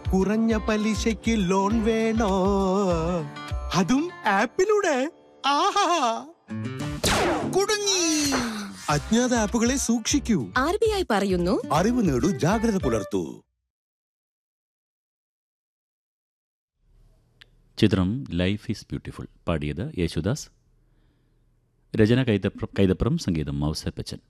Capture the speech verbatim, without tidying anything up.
കുറഞ്ഞ പലിശയ്ക്ക് ലോൺ വേണോ? അതും ആപ്പിലൂടെ. ആഹാ, കുടുങ്ങി. അജ്ഞാത ആപ്പുകളെ സൂക്ഷിക്കൂ. ആർ ബി ഐ പറയുന്നു, അറിവ് നേടൂ, ജാഗ്രത പുലർത്തൂ. ചിത്രം ലൈഫ് ഈസ് ബ്യൂട്ടിഫുൾ. പാടിയത് യേശുദാസ്. രചന കൈതപ്രം കൈതപ്രം സംഗീതം ഔസേപ്പച്ചൻ.